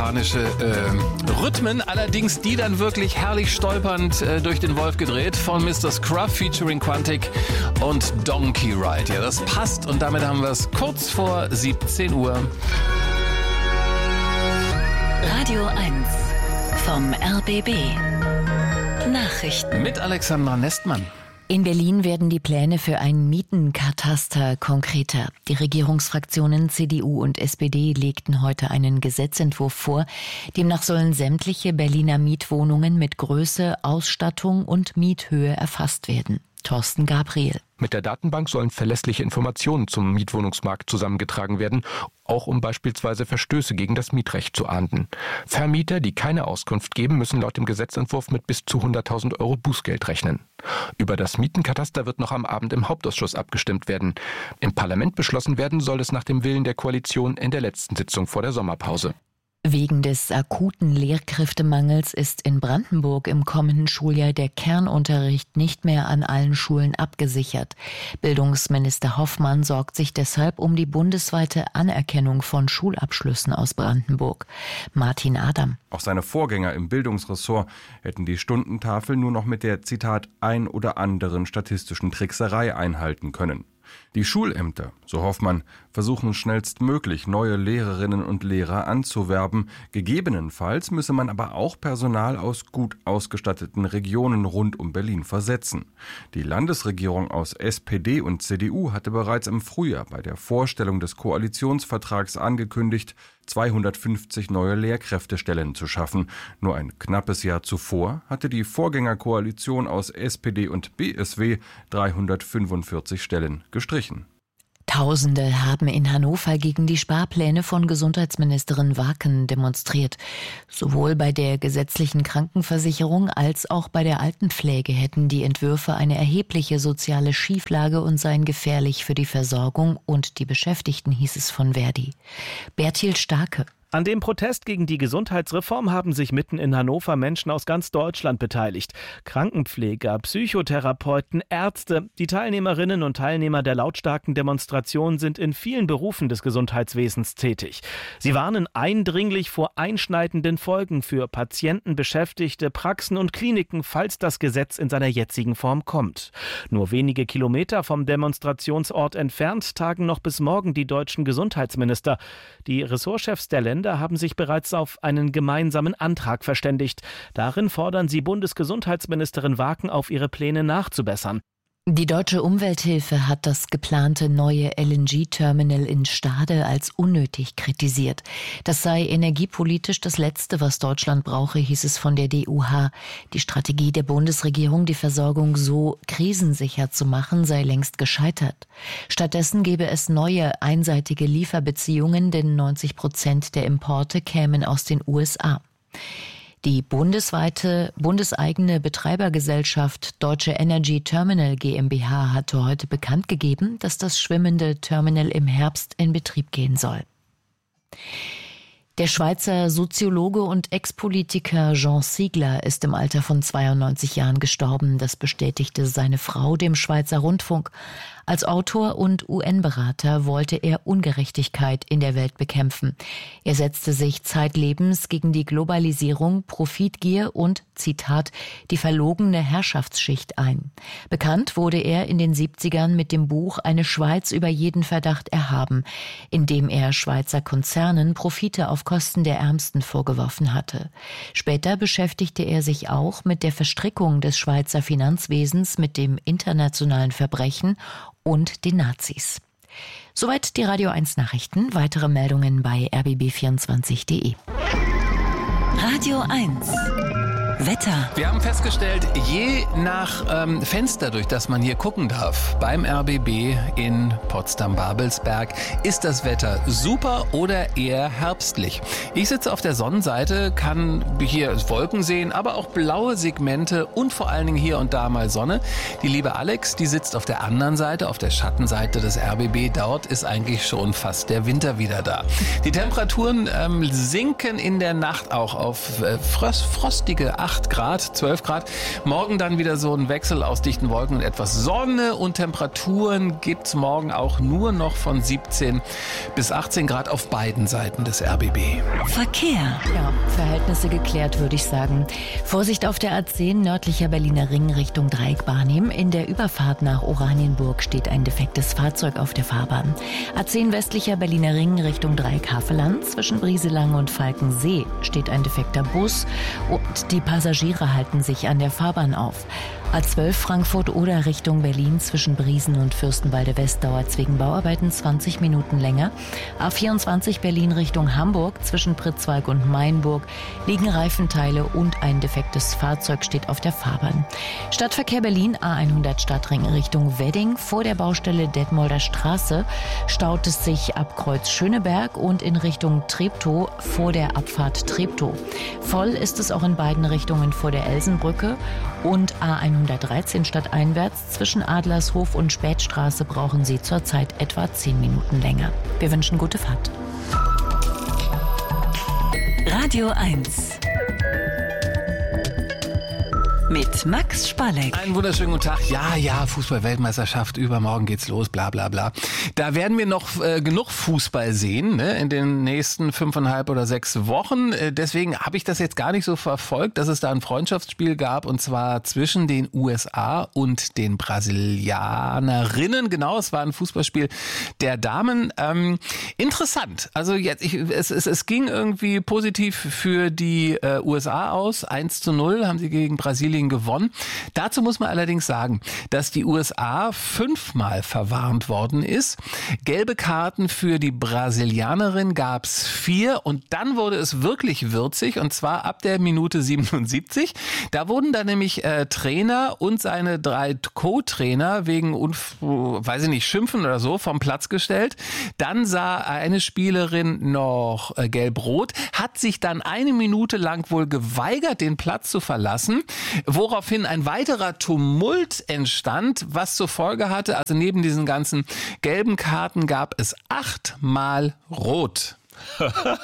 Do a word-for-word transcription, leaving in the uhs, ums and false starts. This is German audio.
kubanische äh, Rhythmen, allerdings die dann wirklich herrlich stolpernd äh, durch den Wolf gedreht von Mister Scruff featuring Quantic und Donkey Ride. Ja, das passt und damit haben wir es kurz vor siebzehn Uhr. Radio eins vom R B B. Nachrichten mit Alexandra Nestmann. In Berlin werden die Pläne für ein Mietenkataster konkreter. Die Regierungsfraktionen C D U und S P D legten heute einen Gesetzentwurf vor. Demnach sollen sämtliche Berliner Mietwohnungen mit Größe, Ausstattung und Miethöhe erfasst werden. Thorsten Gabriel. Mit der Datenbank sollen verlässliche Informationen zum Mietwohnungsmarkt zusammengetragen werden, auch um beispielsweise Verstöße gegen das Mietrecht zu ahnden. Vermieter, die keine Auskunft geben, müssen laut dem Gesetzentwurf mit bis zu hunderttausend Euro Bußgeld rechnen. Über das Mietenkataster wird noch am Abend im Hauptausschuss abgestimmt werden. Im Parlament beschlossen werden soll es nach dem Willen der Koalition in der letzten Sitzung vor der Sommerpause. Wegen des akuten Lehrkräftemangels ist in Brandenburg im kommenden Schuljahr der Kernunterricht nicht mehr an allen Schulen abgesichert. Bildungsminister Hoffmann sorgt sich deshalb um die bundesweite Anerkennung von Schulabschlüssen aus Brandenburg. Martin Adam. Auch seine Vorgänger im Bildungsressort hätten die Stundentafel nur noch mit der, Zitat, ein oder anderen statistischen Trickserei einhalten können. Die Schulämter, so Hoffmann, versuchen schnellstmöglich neue Lehrerinnen und Lehrer anzuwerben. Gegebenenfalls müsse man aber auch Personal aus gut ausgestatteten Regionen rund um Berlin versetzen. Die Landesregierung aus S P D und C D U hatte bereits im Frühjahr bei der Vorstellung des Koalitionsvertrags angekündigt, zweihundertfünfzig neue Lehrkräftestellen zu schaffen. Nur ein knappes Jahr zuvor hatte die Vorgängerkoalition aus S P D und B S W dreihundertfünfundvierzig Stellen gestrichen. Tausende haben in Hannover gegen die Sparpläne von Gesundheitsministerin Waken demonstriert. Sowohl bei der gesetzlichen Krankenversicherung als auch bei der Altenpflege hätten die Entwürfe eine erhebliche soziale Schieflage und seien gefährlich für die Versorgung und die Beschäftigten, hieß es von Verdi. Bertil Starke. An dem Protest gegen die Gesundheitsreform haben sich mitten in Hannover Menschen aus ganz Deutschland beteiligt. Krankenpfleger, Psychotherapeuten, Ärzte. Die Teilnehmerinnen und Teilnehmer der lautstarken Demonstration sind in vielen Berufen des Gesundheitswesens tätig. Sie warnen eindringlich vor einschneidenden Folgen für Patienten, Beschäftigte, Praxen und Kliniken, falls das Gesetz in seiner jetzigen Form kommt. Nur wenige Kilometer vom Demonstrationsort entfernt tagen noch bis morgen die deutschen Gesundheitsminister. Die Ressortchefs der Länder haben sich bereits auf einen gemeinsamen Antrag verständigt. Darin fordern sie Bundesgesundheitsministerin Waken auf, ihre Pläne nachzubessern. Die Deutsche Umwelthilfe hat das geplante neue L N G-Terminal in Stade als unnötig kritisiert. Das sei energiepolitisch das Letzte, was Deutschland brauche, hieß es von der D U H. Die Strategie der Bundesregierung, die Versorgung so krisensicher zu machen, sei längst gescheitert. Stattdessen gebe es neue einseitige Lieferbeziehungen, denn neunzig Prozent der Importe kämen aus den U S A. Die bundesweite, bundeseigene Betreibergesellschaft Deutsche Energy Terminal GmbH hatte heute bekannt gegeben, dass das schwimmende Terminal im Herbst in Betrieb gehen soll. Der Schweizer Soziologe und Ex-Politiker Jean Ziegler ist im Alter von zweiundneunzig Jahren gestorben. Das bestätigte seine Frau dem Schweizer Rundfunk. Als Autor und U N-Berater wollte er Ungerechtigkeit in der Welt bekämpfen. Er setzte sich zeitlebens gegen die Globalisierung, Profitgier und, Zitat, die verlogene Herrschaftsschicht ein. Bekannt wurde er in den siebzigern mit dem Buch Eine Schweiz über jeden Verdacht erhaben, in dem er Schweizer Konzernen Profite auf Kosten der Ärmsten vorgeworfen hatte. Später beschäftigte er sich auch mit der Verstrickung des Schweizer Finanzwesens mit dem internationalen Verbrechen und den Nazis. Soweit die Radio eins Nachrichten. Weitere Meldungen bei r b b vierundzwanzig punkt de. Radio eins Wetter. Wir haben festgestellt, je nach ähm, Fenster, durch das man hier gucken darf, beim R B B in Potsdam-Babelsberg, ist das Wetter super oder eher herbstlich. Ich sitze auf der Sonnenseite, kann hier Wolken sehen, aber auch blaue Segmente und vor allen Dingen hier und da mal Sonne. Die liebe Alex, die sitzt auf der anderen Seite, auf der Schattenseite des R B B. Dort ist eigentlich schon fast der Winter wieder da. Die Temperaturen ähm, sinken in der Nacht auch auf äh, frostige acht Grad, zwölf Grad. Morgen dann wieder so ein Wechsel aus dichten Wolken und etwas Sonne und Temperaturen gibt's morgen auch nur noch von siebzehn bis achtzehn Grad auf beiden Seiten des R B B. Verkehr. Ja, Verhältnisse geklärt, würde ich sagen. Vorsicht auf der A zehn nördlicher Berliner Ring Richtung Dreieck-Barnim. In der Überfahrt nach Oranienburg steht ein defektes Fahrzeug auf der Fahrbahn. A zehn westlicher Berliner Ring Richtung Dreieck-Haveland. Zwischen Brieselang und Falkensee steht ein defekter Bus und die Passagiere halten sich an der Fahrbahn auf. A zwölf Frankfurt-Oder Richtung Berlin zwischen Briesen und Fürstenwalde West dauert es wegen Bauarbeiten zwanzig Minuten länger. A vierundzwanzig Berlin Richtung Hamburg zwischen Pritzwalk und Mainburg liegen Reifenteile und ein defektes Fahrzeug steht auf der Fahrbahn. Stadtverkehr Berlin A hundert Stadtring Richtung Wedding vor der Baustelle Detmolder Straße staut es sich ab Kreuz Schöneberg und in Richtung Treptow vor der Abfahrt Treptow. Voll ist es auch in beiden Richtungen vor der Elsenbrücke und A hundertdreizehn stadteinwärts zwischen Adlershof und Spätstraße brauchen Sie zurzeit etwa zehn Minuten länger. Wir wünschen gute Fahrt. Radio eins. Mit Max Spalleck. Einen wunderschönen guten Tag. Ja, ja, Fußball-Weltmeisterschaft, übermorgen geht's los, bla bla bla. Da werden wir noch äh, genug Fußball sehen, ne, in den nächsten fünfeinhalb oder sechs Wochen. Äh, deswegen habe ich das jetzt gar nicht so verfolgt, dass es da ein Freundschaftsspiel gab, und zwar zwischen den U S A und den Brasilianerinnen. Genau, es war ein Fußballspiel der Damen. Ähm, interessant. Also jetzt, ich, es, es, es ging irgendwie positiv für die äh, U S A aus. eins zu null haben sie gegen Brasilien gewonnen. Dazu muss man allerdings sagen, dass die U S A fünfmal verwarnt worden ist. Gelbe Karten für die Brasilianerin gab es vier und dann wurde es wirklich würzig, und zwar ab der Minute siebenundsiebzig. Da wurden dann nämlich äh, Trainer und seine drei Co-Trainer wegen, Unf- weiß ich nicht, Schimpfen oder so vom Platz gestellt. Dann sah eine Spielerin noch äh, gelb-rot, hat sich dann eine Minute lang wohl geweigert, den Platz zu verlassen, woraufhin ein weiterer Tumult entstand, was zur Folge hatte, also neben diesen ganzen gelben Karten gab es achtmal Rot.